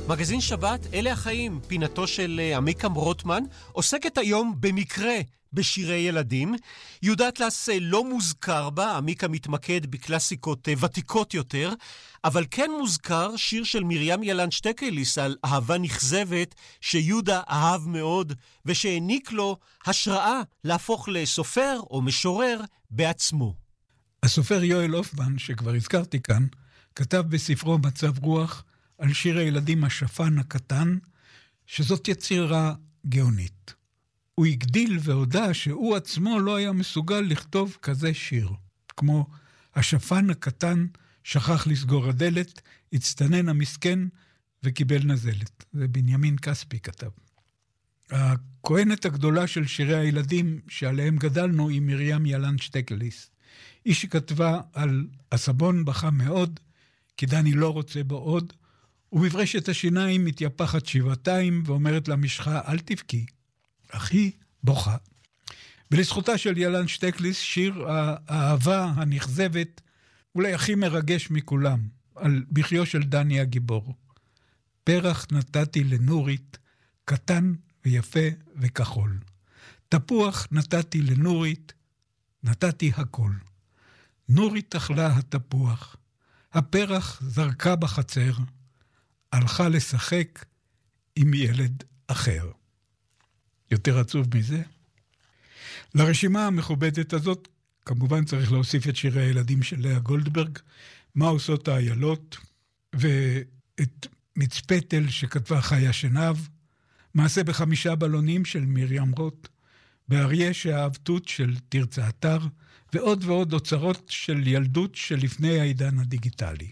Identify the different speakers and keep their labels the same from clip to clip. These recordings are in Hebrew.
Speaker 1: מגזין שבת, אלה החיים, פינתו של עמיקם רוטמן, עוסקת היום במקרה בשירי ילדים. יהודה אטלס לא מוזכר בה, עמיקם מתמקד בקלאסיקות ותיקות יותר, אבל כן מוזכר שיר של מרים ילן שטקליס על אהבה נכזבת שיהודה אהב מאוד, ושהעניק לו השראה להפוך לסופר או משורר בעצמו.
Speaker 2: הסופר יואל הופמן, שכבר הזכרתי כאן, כתב בספרו מצב רוח על שיר הילדים השפן הקטן, שזאת יצירה גאונית. הוא הגדיל והודע שהוא עצמו לא היה מסוגל לכתוב כזה שיר. כמו השפן הקטן שכח לסגור הדלת, הצטנן המסכן וקיבל נזלת. זה בנימין כספי כתב. הכהנת הגדולה של שירי הילדים שעליהם גדלנו היא מרים ילן שטקליס. היא שכתבה על הסבון בכה מאוד, כי דני לא רוצה בו עוד, ומברשת השיניים מתייפחת שבעתיים ואומרת למשחה, אל תבכי, אחי בוכה. ולזכותה של ילן שטקליס, שיר האהבה הנכזבת, אולי הכי מרגש מכולם, על בכיו של דני הגיבור. פרח נתתי לנורית, קטן ויפה וכחול. תפוח נתתי לנורית, נתתי הכל. נורית אכלה התפוח, הפרח זרקה בחצר, הלכה לשחק עם ילד אחר. יותר עצוב מזה? לרשימה המכובדת הזאת, כמובן צריך להוסיף את שירי הילדים של לאה גולדברג, מה עושות האיילות, ואת מצפתל שכתבה חיה שנב, מעשה ב5 בלונים של מרים רוט, באריה שהאהבתות של תרצה אתר, ועוד ועוד אוצרות של ילדות שלפני העידן הדיגיטלי.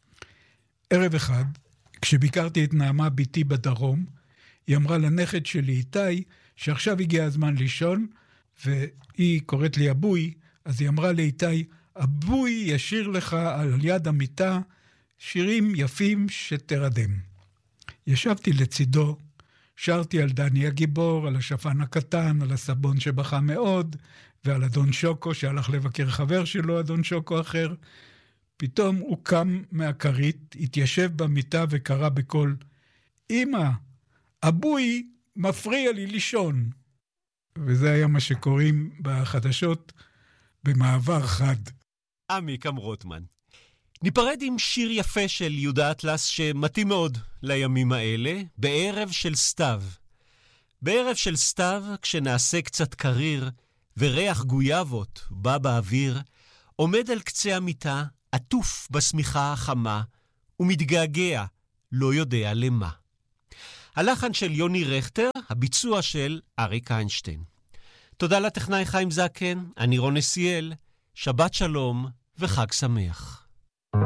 Speaker 2: ערב אחד, כשביקרתי את נעמה ביתי בדרום, היא אמרה לנכד שלי איתי, שעכשיו הגיע הזמן לישון, והיא קוראת לי אבוי, אז היא אמרה לאיתי, אבוי ישיר לך על יד המיטה, שירים יפים שתרדם. ישבתי לצידו, שרתי על דני הגיבור, על השפן הקטן, על הסבון שבכה מאוד, ועל אדון שוקו שהלך לבקר חבר שלו, אדון שוקו אחר. פתאום הוא קם מהכרית, התיישב במיטה וקרא בקול, אמא, אבוי מפריע לי לישון. וזה היה מה שקוראים בחדשות במעבר חד.
Speaker 1: עמיקם רוטמן. ניפרד עם שיר יפה של יהודה אטלס שמתאים מאוד לימים האלה, בערב של סתיו. בערב של סתיו, כשנעשה קצת קריר וריח גויאבות בא באוויר, עומד על קצה המיטה, עטוף בסמיכה החמה, ומתגעגע, לא יודע למה. הלחן של יוני רכטר, הביצוע של אריק איינשטיין. תודה לטכנאי חיים זקן, אני רון נסיאל, שבת שלום וחג שמח.